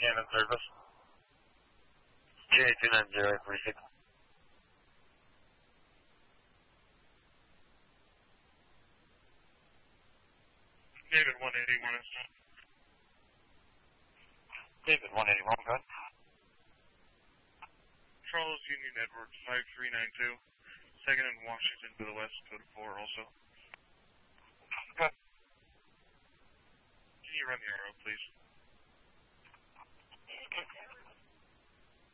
Cannon service. J29036. David 181 is done. David 181, go ahead. Charles Union Edwards 5392. Second and Washington to the west, code 4 also. Good. Can you run the arrow, please?